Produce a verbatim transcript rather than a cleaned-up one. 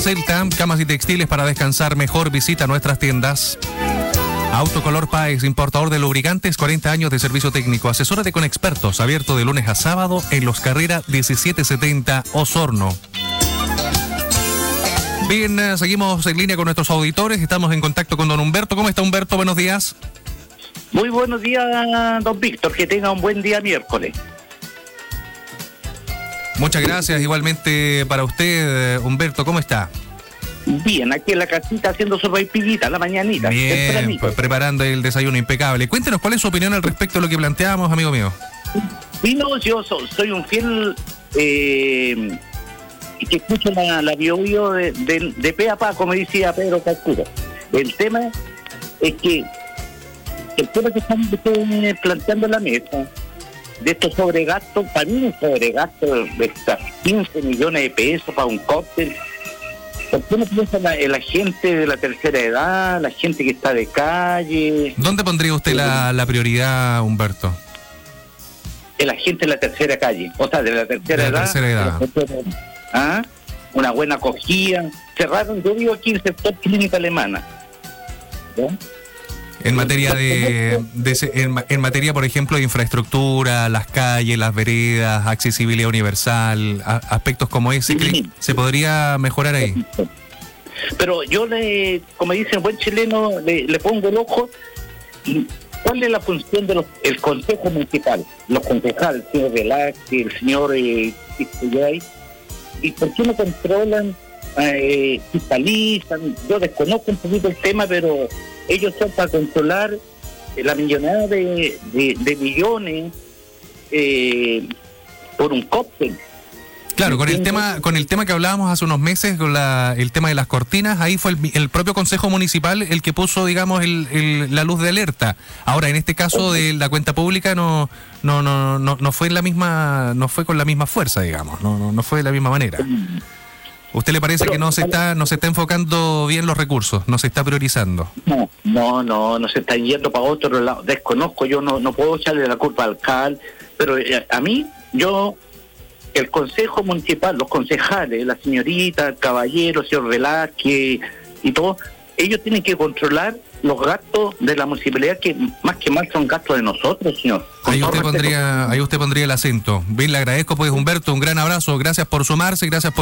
Celta, camas y textiles para descansar mejor. Visita nuestras tiendas. Autocolor Páez, importador de lubricantes, cuarenta años de servicio técnico. Asesórate con expertos, abierto de lunes a sábado en Los Carrera diecisiete setenta, Osorno. Bien, eh, seguimos en línea con nuestros auditores. Estamos en contacto con don Humberto. ¿Cómo está, Humberto? Buenos días. Muy buenos días, don Víctor. Que tenga un buen día miércoles. Muchas gracias. Igualmente para usted, Humberto. ¿Cómo está? Bien, aquí en la casita haciendo sopaipillita, la mañanita. Bien, pues preparando el desayuno impecable. Cuéntenos, ¿cuál es su opinión al respecto de lo que planteamos, amigo mío? Sí, no, yo so, soy un fiel eh, que escucho la, la bio, bio de, de, de pe a pa, como decía Pedro Calcuro. El tema es que el tema que están ustedes planteando en la mesa, de estos sobregastos, para mí un sobregasto de estas quince millones de pesos para un cóctel. ¿Por qué no piensa en la, en la gente de la tercera edad, la gente que está de calle? ¿Dónde pondría usted la, la prioridad, Humberto? En la gente de la tercera calle, o sea, de la tercera de la edad. Tercera edad. La tercera edad. ¿Ah? Una buena acogida. Cerraron, yo vivo aquí en el sector clínica alemana. ¿Ya? En materia de, de en, en materia, por ejemplo, de infraestructura, las calles, las veredas, accesibilidad universal, a, aspectos como ese, sí. ¿Se podría mejorar ahí? Pero yo, le, como dice el buen chileno, le, le pongo el ojo. Y ¿cuál es la función del de Consejo Municipal? Los concejales, el señor Velázquez, el señor eh, ¿y por qué no controlan, eh, fiscalizan? Yo desconozco un poquito el tema, pero ellos son para controlar la millonada de, de, de millones eh, por un cóctel. Claro, con el tema con el tema que hablábamos hace unos meses, con la, el tema de las cortinas, ahí fue el, el propio Consejo Municipal el que puso, digamos, el, el, la luz de alerta. Ahora, en este caso de la cuenta pública no no no no no fue la misma no fue con la misma fuerza, digamos, no no, no fue de la misma manera. ¿Usted le parece Pero, que no se está no se está enfocando bien los recursos, no se está priorizando? No, no, no, no se está yendo para otro lado. Desconozco, yo no no puedo echarle la culpa al alcalde, pero eh, a mí, yo, el Consejo Municipal, los concejales, la señorita, el caballero, el señor Velázquez y todo, ellos tienen que controlar los gastos de la municipalidad, que más que mal son gastos de nosotros, señor. Ahí usted pondría, ahí usted pondría el acento. Bien, le agradezco, pues, Humberto, un gran abrazo, gracias por sumarse, gracias por